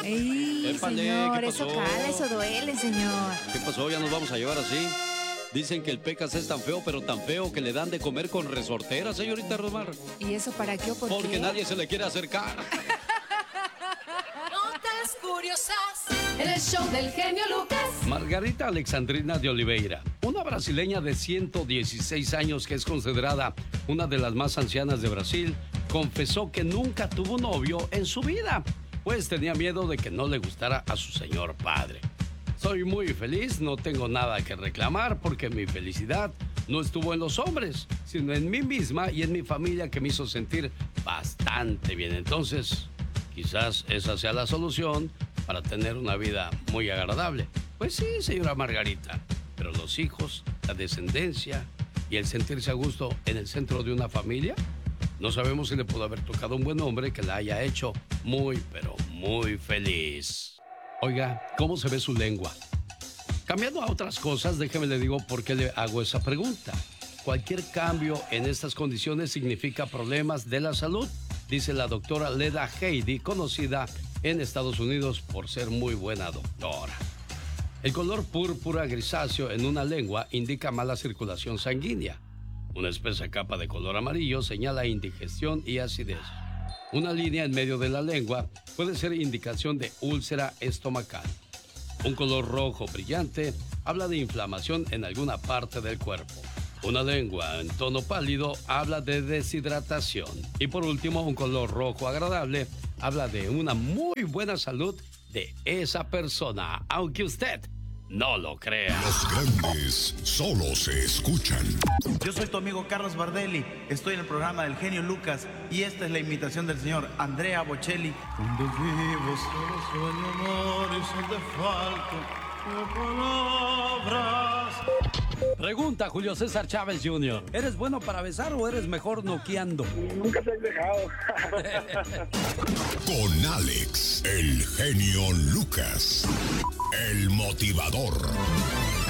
Ey, Épale, señor, ¿qué eso pasó? cala, eso duele, señor. ¿Qué pasó? ¿Ya nos vamos a llevar así? Dicen que el Pecas es tan feo, pero tan feo que le dan de comer con resortera, señorita Rosmar. ¿Y eso para qué o por Porque qué? nadie se le quiere acercar. Notas curiosas en el show del genio Lucas. Margarita Alexandrina de Oliveira, una brasileña de 116 años que es considerada una de las más ancianas de Brasil, confesó que nunca tuvo novio en su vida, pues tenía miedo de que no le gustara a su señor padre. Soy muy feliz, no tengo nada que reclamar porque mi felicidad no estuvo en los hombres, sino en mí misma y en mi familia que me hizo sentir bastante bien. Entonces, quizás esa sea la solución para tener una vida muy agradable. Pues sí, señora Margarita, pero los hijos, la descendencia y el sentirse a gusto en el centro de una familia, no sabemos si le pudo haber tocado un buen hombre que la haya hecho muy, pero muy feliz. Oiga, ¿cómo se ve su lengua? Cambiando a otras cosas, déjeme le digo por qué le hago esa pregunta. Cualquier cambio en estas condiciones significa problemas de la salud, dice la doctora Leda Heidi, conocida en Estados Unidos por ser muy buena doctora. El color púrpura grisáceo en una lengua indica mala circulación sanguínea. Una espesa capa de color amarillo señala indigestión y acidez. Una línea en medio de la lengua puede ser indicación de úlcera estomacal. Un color rojo brillante habla de inflamación en alguna parte del cuerpo. Una lengua en tono pálido habla de deshidratación. Y por último, un color rojo agradable habla de una muy buena salud de esa persona, aunque usted no lo crea. Los grandes solo se escuchan. Yo soy tu amigo Carlos Bardelli, estoy en el programa del genio Lucas y esta es la imitación del señor Andrea Bocelli. Cuando vivo solo sueño amor y son de falta de palabras. Pregunta Julio César Chávez Jr. ¿Eres bueno para besar o eres mejor noqueando? Nunca se han dejado. Con Alex, el genio Lucas, el motivador.